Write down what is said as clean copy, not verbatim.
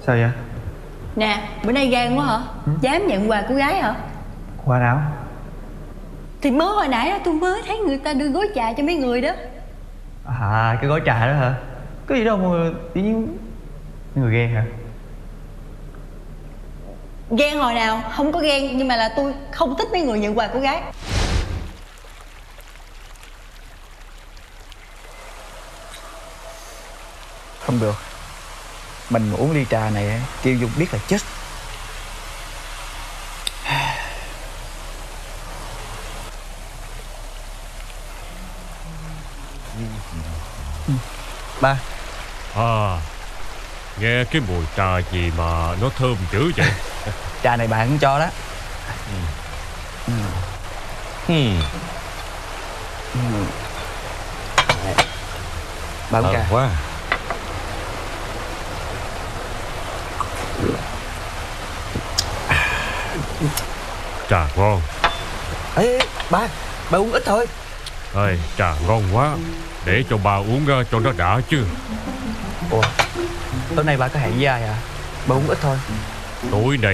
Sao vậy? Nè, bữa nay gan quá hả? Dám nhận quà của gái hả? Quà nào? Thì mới hồi nãy đó tôi mới thấy người ta đưa gói trà cho mấy người đó. À, cái gói trà đó hả? Có gì đâu mà tự nhiên người ghen hả? Ghen hồi nào? Không có ghen, nhưng mà là tôi không thích mấy người nhận quà của gái. Không được. Mình mà uống ly trà này Kiều Dung biết là chết. Ba. À, nghe cái mùi trà gì mà nó thơm dữ vậy? Trà này bạn cũng cho đó. Ba uống trà. Quá. Trà ngon. Ê, ba uống ít thôi. Ê, trà ngon quá. Để cho ba uống cho nó đã chứ. Ủa, tối nay ba có hẹn với ai à? Ba uống ít thôi. Tối nay